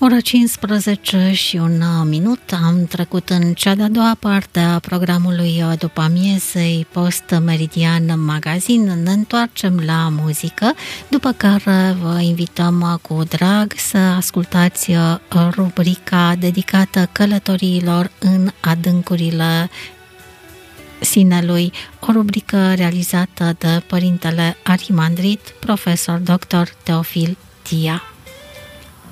Ora 15 și un minut, am trecut în cea de-a doua parte a programului după amiezei Post-Meridian Magazin. Ne întoarcem la muzică, după care vă invităm cu drag să ascultați rubrica dedicată călătoriilor în adâncurile sinelui, o rubrică realizată de părintele arhimandrit, profesor dr. Teofil Tia.